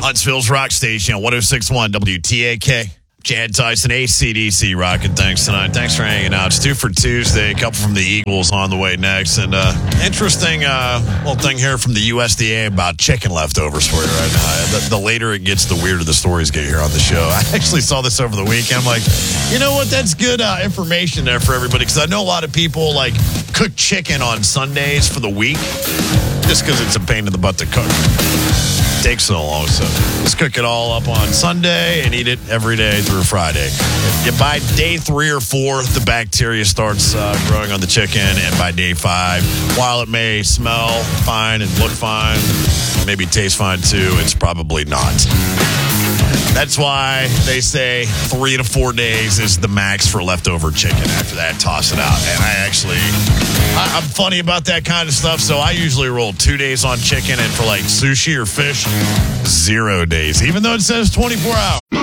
Huntsville's Rock Station, 106.1 WTAK. Chad Tyson, AC/DC, rocking things tonight. Thanks for hanging out. It's 2 for Tuesday. A couple from the Eagles on the way next. And interesting little thing here from the USDA about chicken leftovers for you right now. The later it gets, the weirder the stories get here on the show. I actually saw this over the weekend. I'm like, you know what? That's good information there for everybody, because I know a lot of people cook chicken on Sundays for the week just because it's a pain in the butt to cook. Takes so long, so just cook it all up on Sunday and eat it every day through Friday. By day 3 or 4, the bacteria starts growing on the chicken, and by day 5, while it may smell fine and look fine, maybe taste fine too, it's probably not. That's why they say 3 to 4 days is the max for leftover chicken. After that, toss it out. And I'm funny about that kind of stuff, so I usually roll 2 days on chicken, and for sushi or fish, 0 days, even though it says 24 hours.